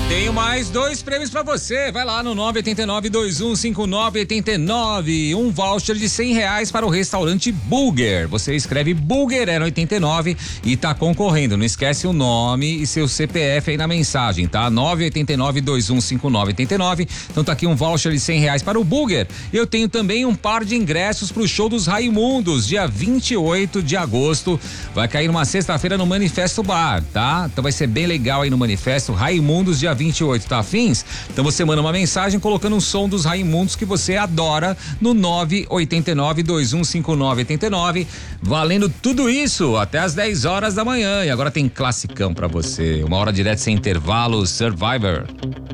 Tenho mais 2 prêmios pra você. Vai lá no 989-2159-89. Um voucher de R$100 para o restaurante Burger. Você escreve Burger era 89 e tá concorrendo. Não esquece o nome e seu CPF aí na mensagem, tá? 989-2159-89. Então tá aqui um voucher de R$100 para o Burger. Eu tenho também um par de ingressos pro show dos Raimundos, dia 28 de agosto. Vai cair numa sexta-feira no Manifesto Bar, tá? Então vai ser bem legal aí no Manifesto. Raimundos, dia 28, tá afins? Então você manda uma mensagem colocando um som dos Raimundos que você adora no 989-2159-89, valendo tudo isso até as 10 horas da manhã. E agora tem classicão pra você, 1 hora direto sem intervalo, Survivor.